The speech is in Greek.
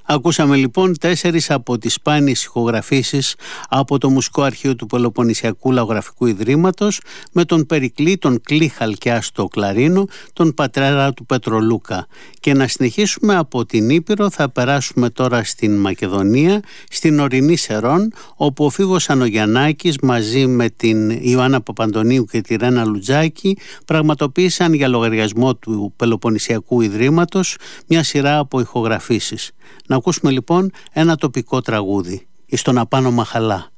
Ακούσαμε λοιπόν 4 από τις σπάνιες ηχογραφήσεις από το Μουσικό Αρχείο του Πελοποννησιακού Λαογραφικού Ιδρύματος με τον Περικλή, τον Κλίχαλκιά στο κλαρίνο, τον πατέρα του Πετρολούκα. Και να συνεχίσουμε από την Ήπειρο, θα περάσουμε τώρα στην Μακεδονία, στην ορεινή Σερών, όπου ο Φίβος Ανογιαννάκης μαζί με την Ιωάννα Παπαντονίου και τη Ρένα Λουτζάκη πραγματοποίησαν για λογαριασμό του Πελοποννησιακού Ιδρύματος μια σειρά από ηχογραφήσεις. Να ακούσουμε λοιπόν ένα τοπικό τραγούδι, «Εις τον απάνω Μαχαλά».